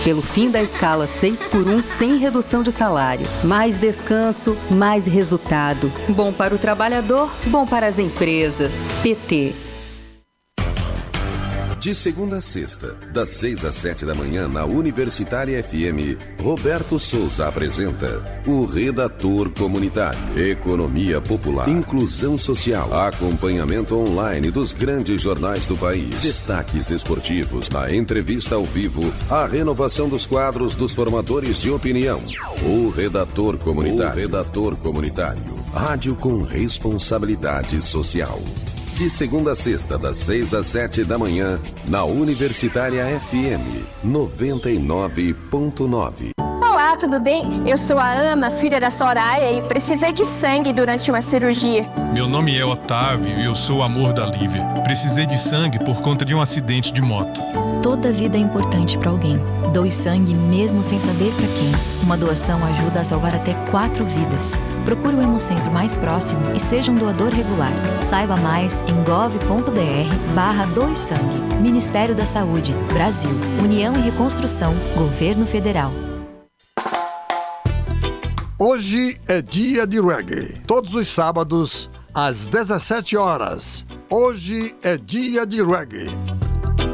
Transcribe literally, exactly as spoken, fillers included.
Pelo fim da escala seis por um sem redução de salário. Mais descanso, mais resultado. Bom para o trabalhador, bom para as empresas. P T. De segunda a sexta, das seis às sete da manhã, na Universitária F M, Roberto Souza apresenta o Redator Comunitário. Economia popular, inclusão social, acompanhamento online dos grandes jornais do país, destaques esportivos, na entrevista ao vivo, a renovação dos quadros dos formadores de opinião. O Redator Comunitário. O Redator Comunitário. Rádio com responsabilidade social. De segunda a sexta, das seis às sete da manhã, na Universitária F M noventa e nove ponto nove. Olá, tudo bem? Eu sou a Ama, filha da Soraya, e precisei de sangue durante uma cirurgia. Meu nome é Otávio e eu sou o amor da Lívia. Precisei de sangue por conta de um acidente de moto. Toda vida é importante para alguém. Doe sangue mesmo sem saber para quem. Uma doação ajuda a salvar até quatro vidas. Procure o Hemocentro mais próximo e seja um doador regular. Saiba mais em gov.br barra doe sangue. Ministério da Saúde, Brasil, União e Reconstrução, Governo Federal. Hoje é dia de reggae. Todos os sábados, às dezessete horas. Hoje é dia de reggae.